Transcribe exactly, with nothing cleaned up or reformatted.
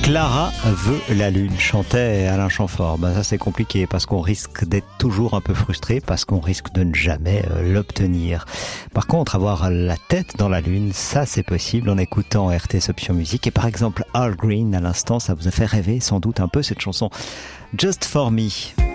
Clara veut la lune, chantait Alain Chamfort. Ben ça c'est compliqué parce qu'on risque d'être toujours un peu frustré, parce qu'on risque de ne jamais euh, l'obtenir. Par contre, avoir la tête dans la lune, ça c'est possible en écoutant R T S Option Musique. Et par exemple, Al Green à l'instant, ça vous a fait rêver sans doute un peu cette chanson Just For Me.